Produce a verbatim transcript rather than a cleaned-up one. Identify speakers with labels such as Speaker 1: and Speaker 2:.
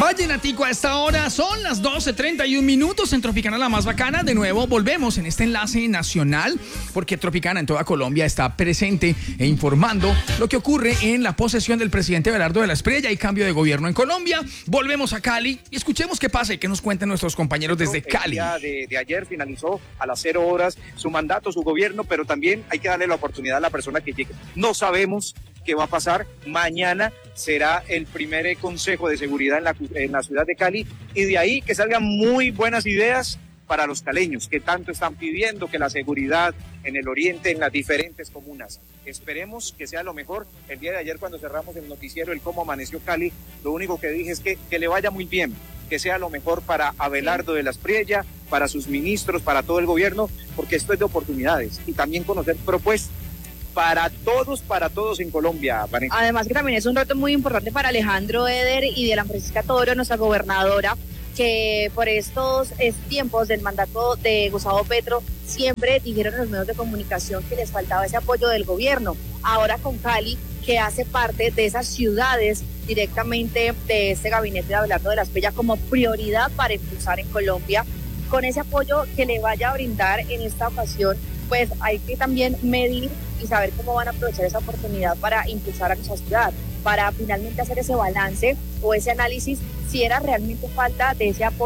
Speaker 1: Vallenatico a esta hora, son las doce treinta y un minutos en Tropicana, la más bacana. De nuevo volvemos en este enlace nacional porque Tropicana en toda Colombia está presente e informando lo que ocurre en la posesión del presidente Abelardo de la Espriella y cambio de gobierno en Colombia. Volvemos a Cali y escuchemos qué pasa y qué nos cuentan nuestros compañeros desde Cali.
Speaker 2: El día de, de ayer finalizó a las cero horas su mandato, su gobierno, pero también hay que darle la oportunidad a la persona que llegue. No sabemos qué va a pasar. Mañana será el primer eh, consejo de seguridad en la, en la ciudad de Cali y de ahí que salgan muy buenas ideas para los caleños que tanto están pidiendo que la seguridad en el oriente, en las diferentes comunas. Esperemos que sea lo mejor. El día de ayer cuando cerramos el noticiero, el cómo amaneció Cali, lo único que dije es que, que le vaya muy bien, que sea lo mejor para Abelardo de la Espriella, para sus ministros, para todo el gobierno, porque esto es de oportunidades y también conocer propuestas para todos, para todos en Colombia, Vanessa.
Speaker 3: Además que también es un reto muy importante para Alejandro Eder y de la Francisca Toro, nuestra gobernadora, que por estos es, tiempos del mandato de Gustavo Petro siempre dijeron en los medios de comunicación que les faltaba ese apoyo del gobierno. Ahora con Cali, que hace parte de esas ciudades directamente de este gabinete de Abelardo de la Espriella como prioridad para impulsar en Colombia, con ese apoyo que le vaya a brindar en esta ocasión, pues hay que también medir y saber cómo van a aprovechar esa oportunidad para impulsar a nuestra ciudad, para finalmente hacer ese balance o ese análisis si era realmente falta de ese apoyo